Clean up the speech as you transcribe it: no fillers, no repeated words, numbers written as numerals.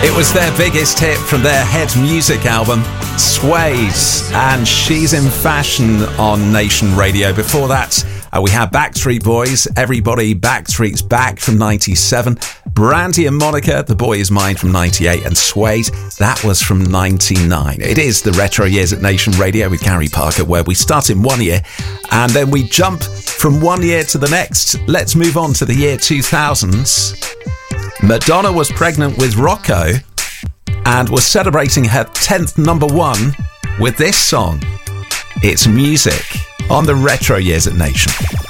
It was their biggest hit from their Head Music album, Sways, and She's in Fashion on Nation Radio. Before that, we had Backstreet Boys, Everybody Backstreet's Back from 97, Brandy and Monica, The Boy Is Mine from 98, and Sways, that was from 99. It is the Retro Years at Nation Radio with Gary Parker, where we start in one year and then we jump from one year to the next. Let's move on to the year 2000s. Madonna was pregnant with Rocco and was celebrating her 10th number one with this song. It's Music on the Retro Years at Nation.